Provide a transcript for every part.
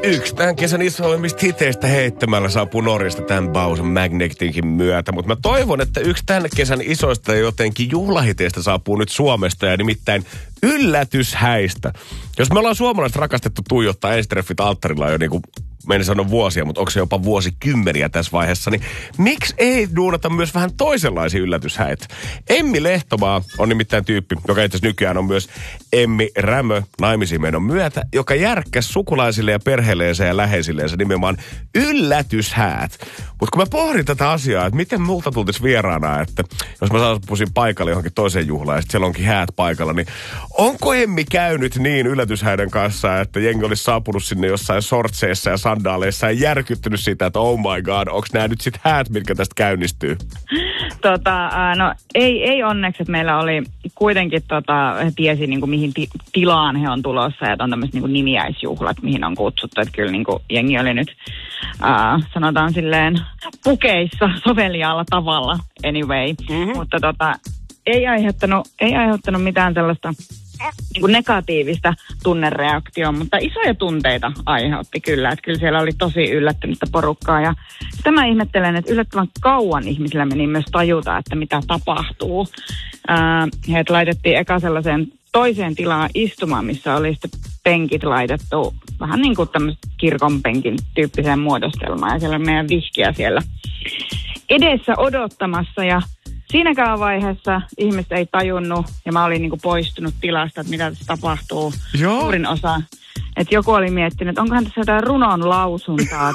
Yksi tämän kesän isoimmista hiteistä heittämällä saapuu Norjasta tämän Bowsen Magneticin myötä. Mutta mä toivon, että yksi tämän kesän isoista jotenkin juhlahiteistä saapuu nyt Suomesta ja nimittäin yllätyshäistä. Jos me ollaan suomalaiset rakastettu tuijottaa ensitreffit alttarilla jo niin kuin meidän sanon vuosia, mutta onko se jopa vuosikymmeniä tässä vaiheessa, niin miksi ei duunata myös vähän toisenlaisia yllätyshäitä? Emmi Lehtomaa on nimittäin tyyppi, joka itse asiassa nykyään on myös Emmi Rämö naimisiin menon myötä, joka järkkäsi sukulaisille ja perheelleensä ja läheisilleensä nimenomaan yllätyshäät. Mutta kun mä pohdin tätä asiaa, että miten multa tultis vieraana, että jos mä saapuisin paikalle johonkin toiseen juhlaan ja sitten siellä onkin häät paikalla, niin onko Emmi käynyt niin yllätyshäiden kanssa, että jengi olisi saapunut sinne jossain sortseissa ja sandaaleissa ja järkyttynyt siitä, että oh my god, onko nämä nyt sit häät, mitkä tästä käynnistyy? No ei onneksi, että meillä oli kuitenkin, he tiesi niin kuin mihin tilaan he on tulossa, että on tämmöiset niin kuin nimiäisjuhlat, mihin on kutsuttu, että kyllä niin kuin jengi oli nyt, sanotaan silleen, pukeissa soveliaalla tavalla anyway, mutta ei aiheuttanut mitään sellaista niin kuin negatiivista tunnereaktioa, mutta isoja tunteita aiheutti kyllä. Että kyllä siellä oli tosi yllättynyttä porukkaa ja sitä mä ihmettelen, että yllättävän kauan ihmisillä meni myös tajuta, että mitä tapahtuu. Heitä laitettiin eka sellaiseen toiseen tilaan istumaan, missä oli sitten penkit laitettu vähän niin kuin tämmöistä kirkonpenkin tyyppiseen muodostelmaan ja siellä oli meidän vihkiä siellä edessä odottamassa ja siinäkään vaiheessa ihmiset ei tajunnut, ja mä olin niinku poistunut tilasta, että mitä tässä tapahtuu. Joo. Suurin osa. Että joku oli miettinyt, että onkohan tässä jotain runon lausuntaa,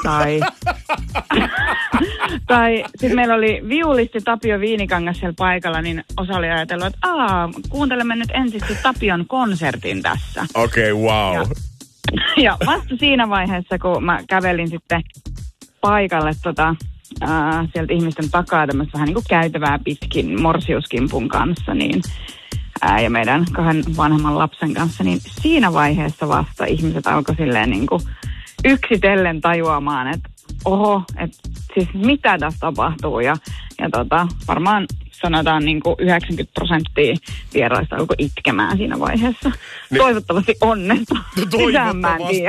tai sitten meillä oli viulisti Tapio Viinikangas siellä paikalla, niin osa oli ajatellut, että kuuntelemme nyt ensiksi Tapion konsertin tässä. Okei, wow. Ja vasta siinä vaiheessa, kun mä kävelin sitten paikalle sieltä ihmisten takaa tämmöistä vähän niin kuin käytävää pitkin morsiuskimpun kanssa niin, ja meidän 2 vanhemman lapsen kanssa, niin siinä vaiheessa vasta ihmiset alkoi silleen niin kuin yksitellen tajuamaan, että oho, että siis mitä tässä tapahtuu ja varmaan sanotaan niin kuin 90% vieraista alkoi itkemään siinä vaiheessa. Niin. Toivottavasti onnesta. Toivottavasti.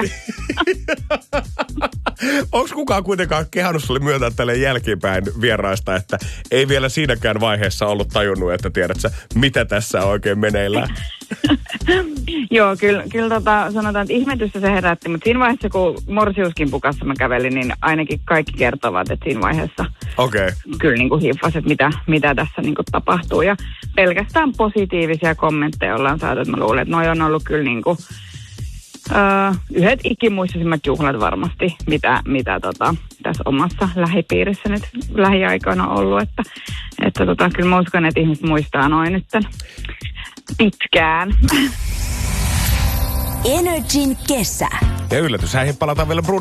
Onko kukaan kuitenkaan kehannut sulle myöntää tälle jälkeenpäin vieraista, että ei vielä siinäkään vaiheessa ollut tajunnut, että tiedätkö, mitä tässä on oikein meneillään? Joo, kyllä sanotaan, että ihmetystä se herätti, mutta siinä vaiheessa, kun morsiuskimpukassa mä kävelin, niin ainakin kaikki kertovat, että siinä vaiheessa kyllä niin kuin hiffas, että mitä tässä niin kuin tapahtuu. Ja pelkästään positiivisia kommentteja ollaan saatu, että mä luulen, että noi on ollut kyllä niin kuin, yhdet ikimuistisimmat juhlat varmasti, mitä tässä omassa lähipiirissä nyt lähiaikoina on ollut, että kyllä mä uskon, että ihmiset muistaa noin nyt pitkään. Energin kesä. Ja yllätys, häihin palataan vielä Bruno